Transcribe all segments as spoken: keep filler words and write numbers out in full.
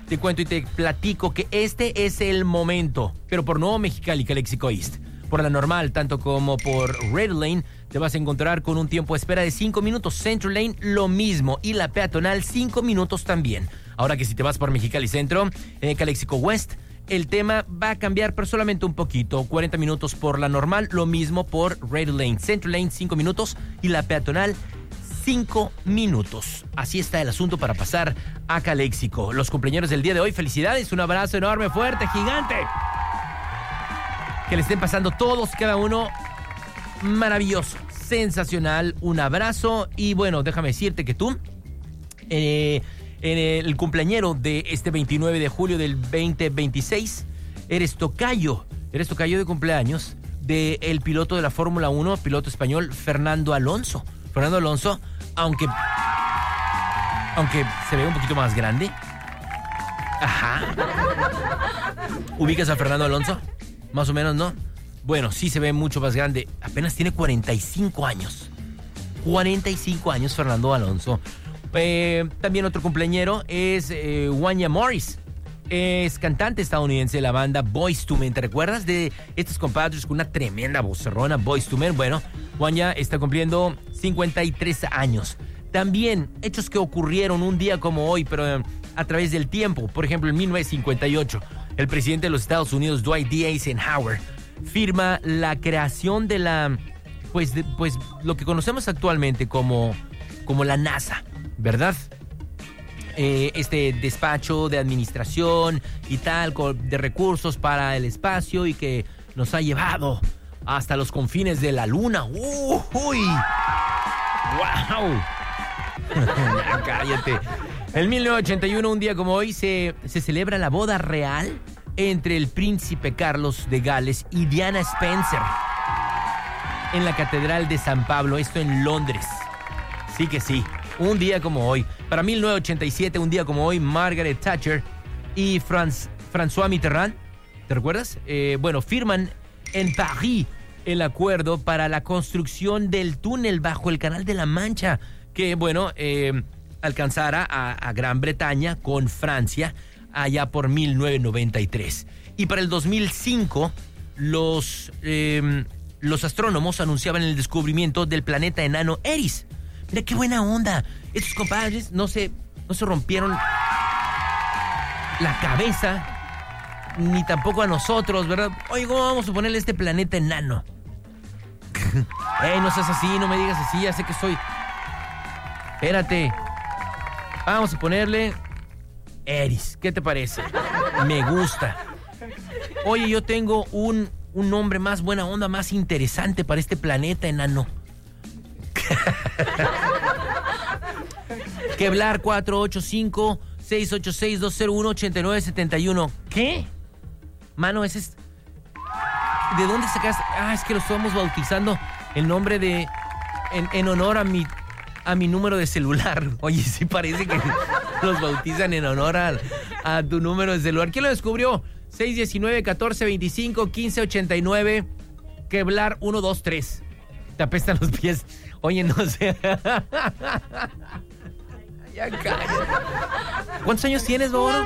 te cuento y te platico que este es el momento. Pero por Nuevo Mexicali, Calexico East, por la normal, tanto como por Red Lane, te vas a encontrar con un tiempo de espera de cinco minutos. Central Lane, lo mismo. Y la peatonal, cinco minutos también. Ahora que si te vas por Mexicali Centro, eh, Calexico West, el tema va a cambiar, pero solamente un poquito. cuarenta minutos por la normal, lo mismo por Red Lane. Central Lane, cinco minutos. Y la peatonal, cinco minutos. Así está el asunto para pasar a Calexico. Los cumpleaños del día de hoy, felicidades. Un abrazo enorme, fuerte, gigante. Que le estén pasando todos, cada uno, maravilloso, sensacional. Un abrazo. Y bueno, déjame decirte que tú, eh, en el cumpleañero de este veintinueve de julio del veinte veintiséis, eres tocayo, eres tocayo de cumpleaños del piloto de la Fórmula uno, piloto español, Fernando Alonso. Fernando Alonso, aunque, aunque se ve un poquito más grande. Ajá. ¿Ubicas a Fernando Alonso? Más o menos, ¿no? Bueno, sí se ve mucho más grande. Apenas tiene cuarenta y cinco años. cuarenta y cinco años Fernando Alonso. Eh, también otro cumpleañero es eh, Wanya Morris. Es cantante estadounidense de la banda Boyz two Men. ¿Te recuerdas de estos compadres con una tremenda vocerrona, Boyz two Men? Bueno, Wanya está cumpliendo cincuenta y tres años. También hechos que ocurrieron un día como hoy, pero a través del tiempo. Por ejemplo, en mil novecientos cincuenta y ocho, el presidente de los Estados Unidos, Dwight D. Eisenhower, firma la creación de la, pues, de, pues lo que conocemos actualmente como, como la NASA, ¿verdad? Eh, este despacho de administración y tal, de recursos para el espacio y que nos ha llevado hasta los confines de la luna. ¡Uh! ¡Uy! ¡Wow! Cállate. En mil novecientos ochenta y uno, un día como hoy, se, se celebra la boda real entre el príncipe Carlos de Gales y Diana Spencer en la Catedral de San Pablo, esto en Londres. Sí que sí, un día como hoy. Para mil novecientos ochenta y siete, un día como hoy, Margaret Thatcher y Franz, François Mitterrand, ¿te recuerdas? Eh, bueno, firman en París el acuerdo para la construcción del túnel bajo el Canal de la Mancha, que, bueno, eh, alcanzara a, a Gran Bretaña con Francia allá por mil novecientos noventa y tres. Y para el dos mil cinco, los, eh, los astrónomos anunciaban el descubrimiento del planeta enano Eris. Mira qué buena onda. Estos compadres no se, no se rompieron la cabeza, ni tampoco a nosotros, ¿verdad? Oigo, vamos a ponerle este planeta enano. Ey, no seas así, no me digas así, ya sé que soy... Espérate. Vamos a ponerle Eris. ¿Qué te parece? Me gusta. Oye, yo tengo un, un nombre más buena onda, más interesante para este planeta enano. Kevlar cuatro ocho cinco, seis ocho seis, dos cero uno, ocho nueve siete uno. ¿Qué? Mano, ese es... ¿De dónde sacaste? Ah, es que lo estamos bautizando el nombre de... En, en honor a mi... a mi número de celular. Oye, sí parece que los bautizan en honor a, a tu número de celular. ¿Quién lo descubrió? seis uno nueve, catorce veinticinco, quince ochenta y nueve. Kevlar uno dos tres. Te apestan los pies. Oye, no sé. Ya cállate. ¿Cuántos años tienes, Boboro?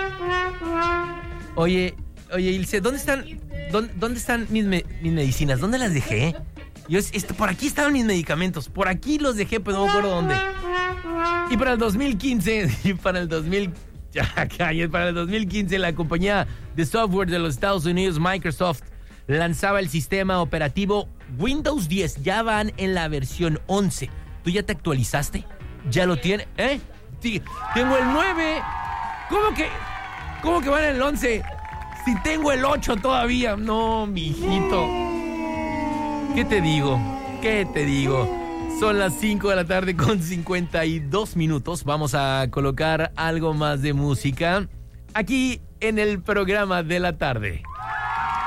Oye, oye, Ilse, ¿dónde están, dónde, dónde están mis, me, mis medicinas? ¿Dónde las dejé? Yo, esto, por aquí estaban mis medicamentos. Por aquí los dejé, pero no me acuerdo dónde. Y para el dos mil quince, y para el dos mil, ya, cállate, para el dos mil quince, la compañía de software de los Estados Unidos, Microsoft, lanzaba el sistema operativo Windows diez. Ya van en la versión once. ¿Tú ya te actualizaste? ¿Ya lo tienes? ¿Eh? Sí, tengo el nueve. ¿Cómo que? ¿Cómo que van en el once? Si tengo el ocho todavía. No, mijito. ¿Qué te digo? ¿Qué te digo? Son las cinco de la tarde con cincuenta y dos minutos. Vamos a colocar algo más de música aquí en el programa de la tarde.